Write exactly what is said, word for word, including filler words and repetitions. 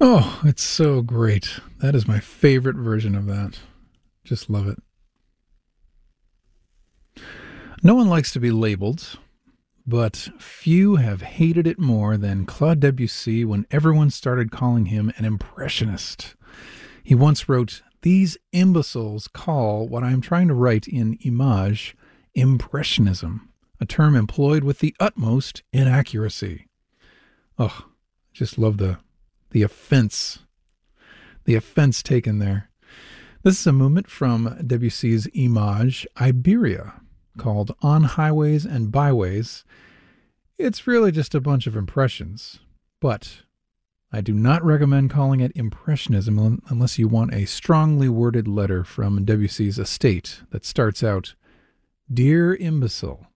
Oh, it's so great. That is my favorite version of that. Just love it. No one likes to be labeled, but few have hated it more than Claude Debussy when everyone started calling him an impressionist. He once wrote, "These imbeciles call what I am trying to write in Image impressionism, a term employed with the utmost inaccuracy." Oh, just love the the offense. The offense taken there. This is a movement from Debussy's Image Iberia called On Highways and Byways. It's really just a bunch of impressions, but I do not recommend calling it impressionism unless you want a strongly worded letter from Debussy's estate that starts out, "Dear Imbecile,